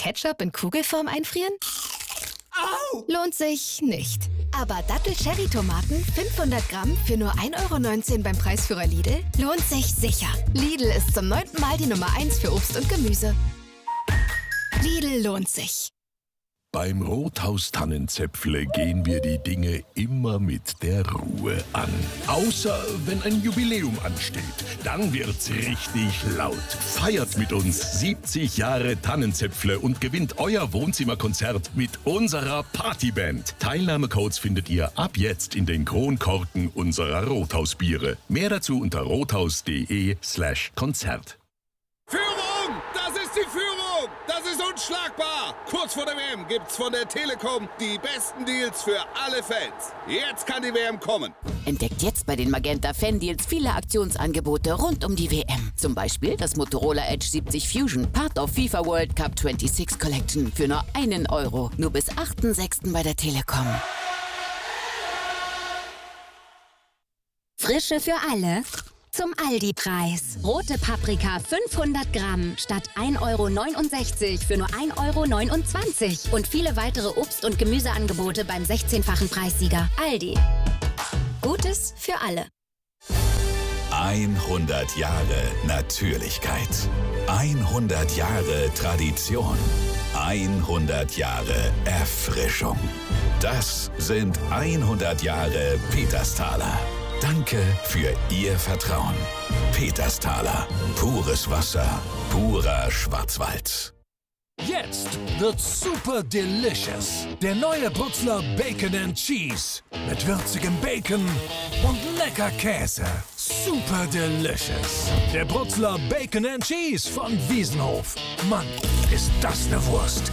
Ketchup in Kugelform einfrieren? Au! Lohnt sich nicht. Aber Dattel-Cherry-Tomaten 500 Gramm für nur 1,19 € beim Preisführer Lidl lohnt sich sicher. Lidl ist zum 9. Mal die Nummer 1 für Obst und Gemüse. Lidl lohnt sich. Beim Rothaus Tannenzäpfle gehen wir die Dinge immer mit der Ruhe an. Außer wenn ein Jubiläum ansteht. Dann wird's richtig laut. Feiert mit uns 70 Jahre Tannenzäpfle und gewinnt euer Wohnzimmerkonzert mit unserer Partyband. Teilnahmecodes findet ihr ab jetzt in den Kronkorken unserer Rothausbiere. Mehr dazu unter rothaus.de/Konzert. Führung! Das ist die Führung! Das ist unschlagbar! Kurz vor der WM gibt's von der Telekom die besten Deals für alle Fans. Jetzt kann die WM kommen. Entdeckt jetzt bei den Magenta Fan-Deals viele Aktionsangebote rund um die WM. Zum Beispiel das Motorola Edge 70 Fusion, Part of FIFA World Cup 26 Collection für nur 1 €. Nur bis 8.6. bei der Telekom. Frische für alle. Zum Aldi-Preis. Rote Paprika 500 Gramm statt 1,69 € für nur 1,29 € Und viele weitere Obst- und Gemüseangebote beim 16-fachen Preissieger. Aldi. Gutes für alle. 100 Jahre Natürlichkeit. 100 Jahre Tradition. 100 Jahre Erfrischung. Das sind 100 Jahre Petersthaler. Danke für Ihr Vertrauen. Petersthaler. Pures Wasser. Purer Schwarzwald. Jetzt wird's super delicious. Der neue Brutzler Bacon and Cheese. Mit würzigem Bacon und lecker Käse. Super delicious. Der Brutzler Bacon and Cheese von Wiesenhof. Mann, ist das eine Wurst.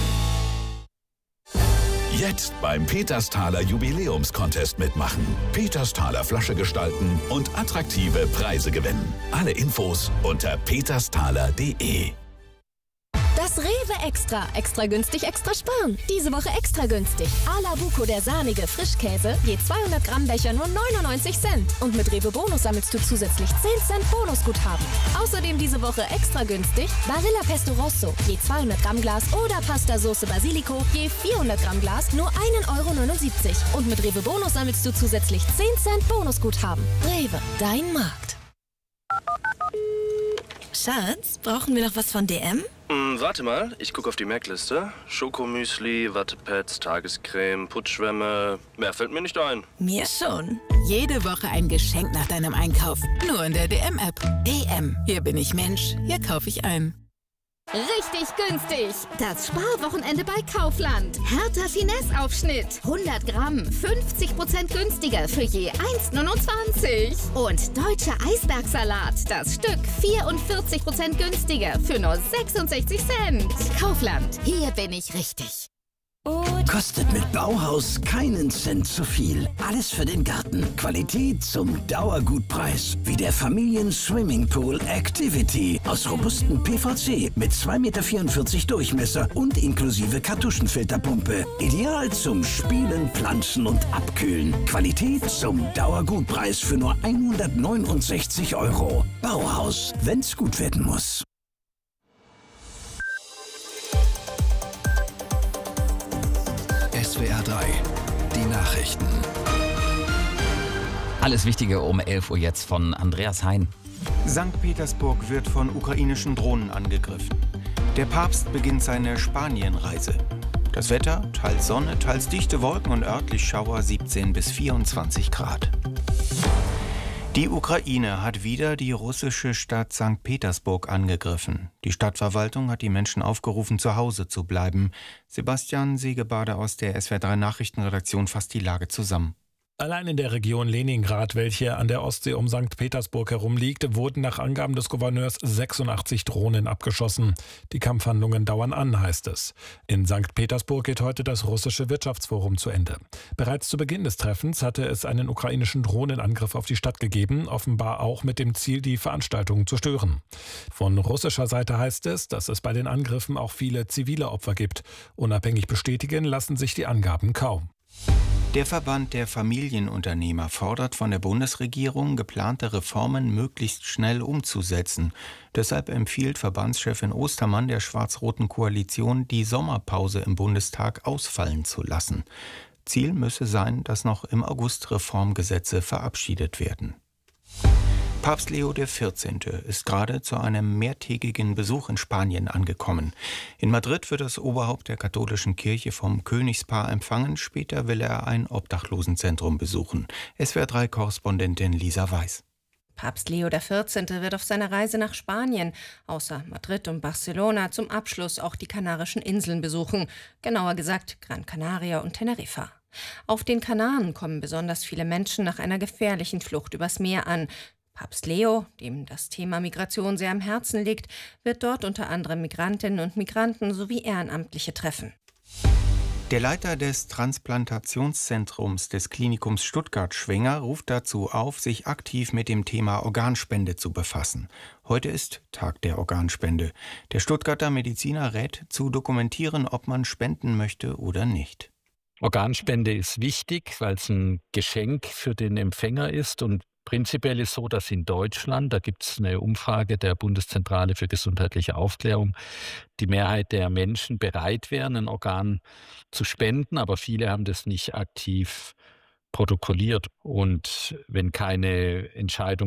Jetzt beim Petersthaler Jubiläumscontest mitmachen. Petersthaler Flasche gestalten und attraktive Preise gewinnen. Alle Infos unter petersthaler.de. Das Rewe Extra. Extra günstig, extra sparen. Diese Woche extra günstig. Ala Buco, der sahnige Frischkäse, je 200 Gramm Becher nur 99 Cent. Und mit Rewe Bonus sammelst du zusätzlich 10 Cent Bonusguthaben. Außerdem diese Woche extra günstig Barilla Pesto Rosso, je 200 Gramm Glas oder Pasta Sauce Basilico, je 400 Gramm Glas nur 1,79 € Und mit Rewe Bonus sammelst du zusätzlich 10 Cent Bonusguthaben. Rewe, dein Markt. Schatz, brauchen wir noch was von DM? Warte mal, ich gucke auf die Merkliste. Schokomüsli, Wattepads, Tagescreme, Putzschwämme. Mehr fällt mir nicht ein. Mir schon. Jede Woche ein Geschenk nach deinem Einkauf. Nur in der DM-App. DM. Hier bin ich Mensch. Hier kaufe ich ein. Richtig günstig. Das Sparwochenende bei Kaufland. Hertha Finesse-Aufschnitt. 100 Gramm, 50% günstiger für je 1,29 €. Und deutscher Eisbergsalat. Das Stück 44% günstiger für nur 66 Cent. Kaufland. Hier bin ich richtig. Kostet mit Bauhaus keinen Cent zu viel. Alles für den Garten. Qualität zum Dauergutpreis. Wie der Familien-Swimmingpool Activity. Aus robustem PVC mit 2,44 Meter Durchmesser und inklusive Kartuschenfilterpumpe. Ideal zum Spielen, Planschen und Abkühlen. Qualität zum Dauergutpreis für nur 169 €. Bauhaus, wenn's gut werden muss. SWR 3, die Nachrichten. Alles Wichtige um 11 Uhr jetzt von Andreas Hein. St. Petersburg wird von ukrainischen Drohnen angegriffen. Der Papst beginnt seine Spanienreise. Das Wetter, teils Sonne, teils dichte Wolken und örtlich Schauer, 17 bis 24 Grad. Die Ukraine hat wieder die russische Stadt St. Petersburg angegriffen. Die Stadtverwaltung hat die Menschen aufgerufen, zu Hause zu bleiben. Sebastian Segebade aus der SWR3 Nachrichtenredaktion fasst die Lage zusammen. Allein in der Region Leningrad, welche an der Ostsee um St. Petersburg herumliegt, wurden nach Angaben des Gouverneurs 86 Drohnen abgeschossen. Die Kampfhandlungen dauern an, heißt es. In St. Petersburg geht heute das russische Wirtschaftsforum zu Ende. Bereits zu Beginn des Treffens hatte es einen ukrainischen Drohnenangriff auf die Stadt gegeben, offenbar auch mit dem Ziel, die Veranstaltung zu stören. Von russischer Seite heißt es, dass es bei den Angriffen auch viele zivile Opfer gibt. Unabhängig bestätigen lassen sich die Angaben kaum. Der Verband der Familienunternehmer fordert von der Bundesregierung, geplante Reformen möglichst schnell umzusetzen. Deshalb empfiehlt Verbandschefin Ostermann der schwarz-roten Koalition, die Sommerpause im Bundestag ausfallen zu lassen. Ziel müsse sein, dass noch im August Reformgesetze verabschiedet werden. Papst Leo XIV. Ist gerade zu einem mehrtägigen Besuch in Spanien angekommen. In Madrid wird das Oberhaupt der katholischen Kirche vom Königspaar empfangen. Später will er ein Obdachlosenzentrum besuchen. SWR3-Korrespondentin Lisa Weiß. Papst Leo XIV. Wird auf seiner Reise nach Spanien, außer Madrid und Barcelona, zum Abschluss auch die Kanarischen Inseln besuchen. Genauer gesagt Gran Canaria und Teneriffa. Auf den Kanaren kommen besonders viele Menschen nach einer gefährlichen Flucht übers Meer an. Papst Leo, dem das Thema Migration sehr am Herzen liegt, wird dort unter anderem Migrantinnen und Migranten sowie Ehrenamtliche treffen. Der Leiter des Transplantationszentrums des Klinikums Stuttgart-Schwenger ruft dazu auf, sich aktiv mit dem Thema Organspende zu befassen. Heute ist Tag der Organspende. Der Stuttgarter Mediziner rät, zu dokumentieren, ob man spenden möchte oder nicht. Organspende ist wichtig, weil es ein Geschenk für den Empfänger ist, und prinzipiell ist so, dass in Deutschland, da gibt es eine Umfrage der Bundeszentrale für gesundheitliche Aufklärung, die Mehrheit der Menschen bereit wären, ein Organ zu spenden, aber viele haben das nicht aktiv protokolliert. Und wenn keine Entscheidung